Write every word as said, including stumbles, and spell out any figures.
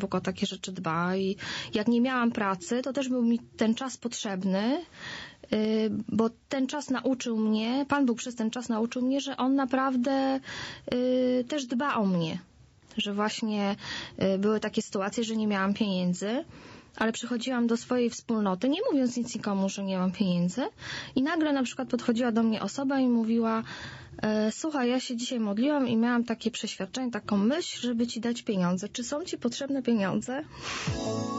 Bóg o takie rzeczy dba i jak nie miałam pracy, to też był mi ten czas potrzebny, bo ten czas nauczył mnie, Pan Bóg przez ten czas nauczył mnie, że On naprawdę też dba o mnie. Że właśnie były takie sytuacje, że nie miałam pieniędzy, ale przychodziłam do swojej wspólnoty, nie mówiąc nic nikomu, że nie mam pieniędzy i nagle na przykład podchodziła do mnie osoba i mówiła: słuchaj, ja się dzisiaj modliłam i miałam takie przeświadczenie, taką myśl, żeby ci dać pieniądze. Czy są ci potrzebne pieniądze?